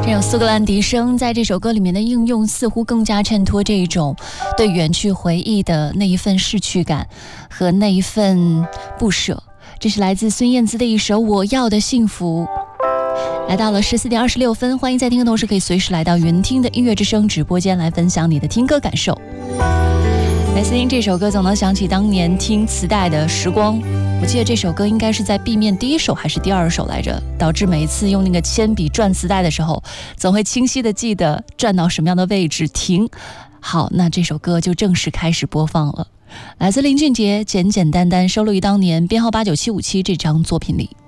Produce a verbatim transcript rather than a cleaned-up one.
这种苏格兰笛声在这首歌里面的应用，似乎更加衬托这种对远去回忆的那一份逝去感和那一份不舍。这是来自孙燕姿的一首《我要的幸福》。来到了十四点二十六分，欢迎在听的同时可以随时来到云听的音乐之声直播间来分享你的听歌感受。每次听这首歌总能想起当年听磁带的时光，我记得这首歌应该是在 B 面第一首还是第二首来着，导致每一次用那个铅笔转磁带的时候，总会清晰的记得转到什么样的位置停。好，那这首歌就正式开始播放了，来自林俊杰《简简单单》，收录于当年编号八九七五七这张作品里。